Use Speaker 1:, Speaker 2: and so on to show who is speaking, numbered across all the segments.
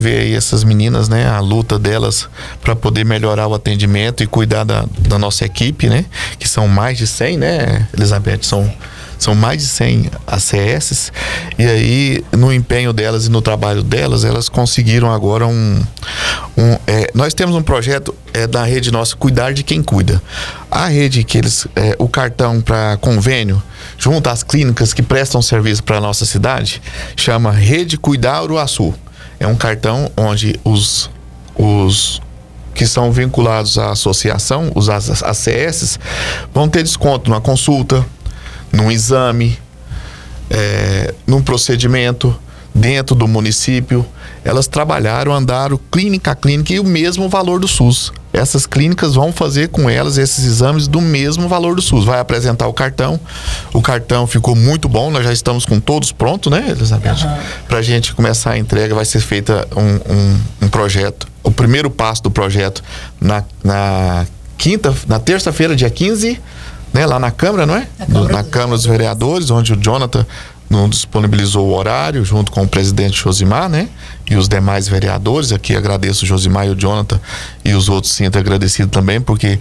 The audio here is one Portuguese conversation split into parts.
Speaker 1: ver aí essas meninas, né, a luta delas para poder melhorar o atendimento e cuidar da nossa equipe, né, que são mais de 100, né, Elizabeth, são mais de 100 ACS, e aí no empenho delas e no trabalho delas, elas conseguiram agora nós temos um projeto da rede nossa, Cuidar de Quem Cuida. A rede que o cartão para convênio, junto às clínicas que prestam serviço para a nossa cidade, chama Rede Cuidar Uruaçu. É um cartão onde os que são vinculados à associação, os ACS, vão ter desconto numa consulta, num exame, num procedimento dentro do município. Elas trabalharam, andaram clínica a clínica e o mesmo valor do SUS. Essas clínicas vão fazer com elas esses exames do mesmo valor do SUS. Vai apresentar o cartão ficou muito bom, nós já estamos com todos prontos, né, Elizabeth? Pra gente começar a entrega, vai ser feita um projeto. O primeiro passo do projeto na terça-feira, dia 15, né, lá na Câmara, não é? Na Câmara dos Vereadores, onde o Jonathan não disponibilizou o horário, junto com o presidente Josimar, né? E os demais vereadores. Aqui agradeço o Josimar e o Jonathan, e os outros sinto agradecido também, porque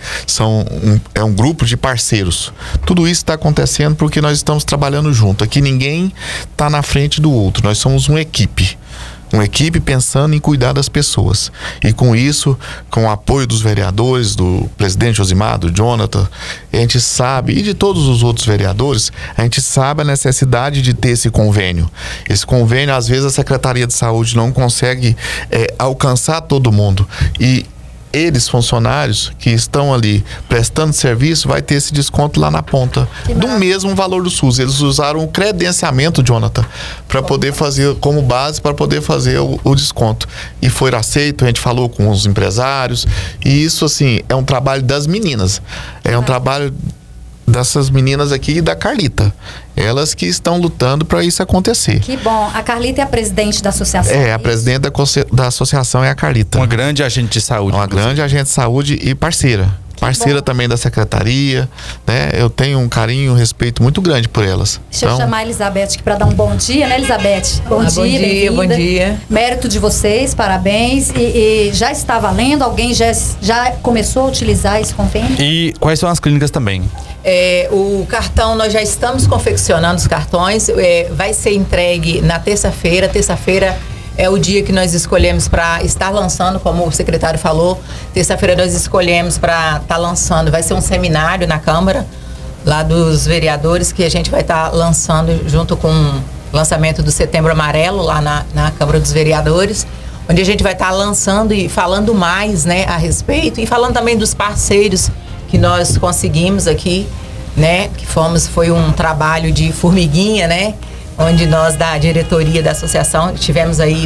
Speaker 1: é um grupo de parceiros. Tudo isso está acontecendo porque nós estamos trabalhando junto. Aqui ninguém está na frente do outro, nós somos uma equipe pensando em cuidar das pessoas. E com isso, com o apoio dos vereadores, do presidente Josimar, do Jonathan, a gente sabe, e de todos os outros vereadores, a gente sabe a necessidade de ter esse convênio. Esse convênio, às vezes, a Secretaria de Saúde não consegue alcançar todo mundo. E eles, funcionários que estão ali prestando serviço, vai ter esse desconto lá na ponta, do mesmo valor do SUS. Eles usaram o credenciamento, Jonathan, para poder fazer como base, para poder fazer o desconto. E foi aceito, a gente falou com os empresários, e isso, assim, é um trabalho das meninas. É um trabalho dessas meninas aqui e da Carlita. Elas que estão lutando para isso acontecer.
Speaker 2: Que bom. A Carlita é a presidente da associação.
Speaker 1: A presidente da associação é a Carlita.
Speaker 3: Uma grande agente de saúde.
Speaker 1: Uma grande agente de saúde e parceira. Parceira também da secretaria, né? Eu tenho um carinho e um respeito muito grande por elas.
Speaker 2: Deixa eu chamar a Elizabeth aqui para dar um bom dia, né, Elizabeth? Bom dia,
Speaker 4: bom dia.
Speaker 2: Mérito de vocês, parabéns. E já está valendo? Alguém já começou a utilizar esse convênio?
Speaker 3: E quais são as clínicas também?
Speaker 4: O cartão, nós já estamos confeccionando os cartões, vai ser entregue na terça-feira. Terça-feira é o dia que nós escolhemos para estar lançando, como o secretário falou. Terça-feira nós escolhemos para estar lançando, vai ser um seminário na Câmara, lá dos vereadores, que a gente vai estar lançando junto com o lançamento do Setembro Amarelo, lá na Câmara dos Vereadores, onde a gente vai estar lançando e falando mais, né, a respeito, e falando também dos parceiros que nós conseguimos aqui, né, foi um trabalho de formiguinha, né, onde nós da diretoria da associação estivemos aí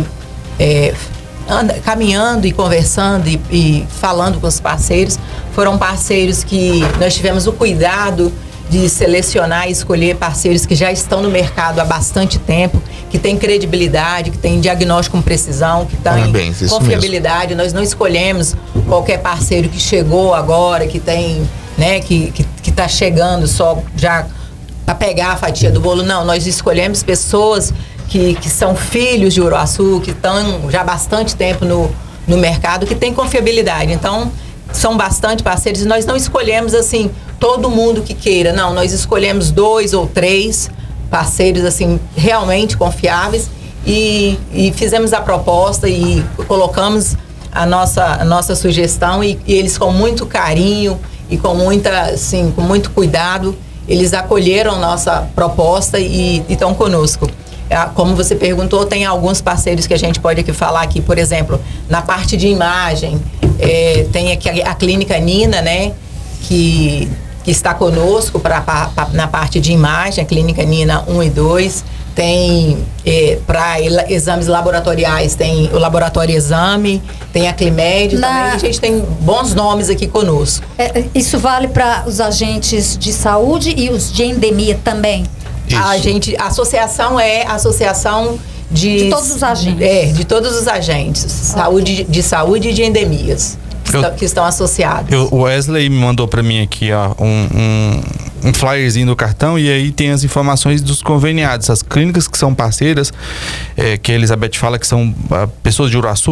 Speaker 4: caminhando e conversando e falando com os parceiros. Foram parceiros que nós tivemos o cuidado de selecionar e escolher parceiros que já estão no mercado há bastante tempo, que têm credibilidade, que têm diagnóstico com precisão, que têm confiabilidade. Nós não escolhemos qualquer parceiro que chegou agora, que tem, né, que está chegando só já para pegar a fatia do bolo. Não, nós escolhemos pessoas que são filhos de Uruaçu, que estão já há bastante tempo no mercado, que têm confiabilidade. Então, são bastante parceiros e nós não escolhemos, assim, todo mundo que queira. Não, nós escolhemos 2 ou 3 parceiros, assim, realmente confiáveis e fizemos a proposta e colocamos a nossa sugestão e eles, com muito carinho e com muito cuidado, eles acolheram nossa proposta e estão conosco. Como você perguntou, tem alguns parceiros que a gente pode aqui falar aqui, por exemplo, na parte de imagem, tem aqui a Clínica Nina, né, que está conosco na parte de imagem, a Clínica Nina 1 e 2. Tem para exames laboratoriais, tem o Laboratório Exame, tem a Climed também. A gente tem bons nomes aqui conosco.
Speaker 2: Isso vale para os agentes de saúde e os de endemia também?
Speaker 4: A associação é a associação de
Speaker 2: todos os agentes.
Speaker 4: De todos os agentes. Okay. De saúde e de endemias que estão associados.
Speaker 3: O Wesley me mandou para mim aqui, ó, um flyerzinho do cartão e aí tem as informações dos conveniados. As clínicas que são parceiras, que a Elizabeth fala que são pessoas de Uruaçu,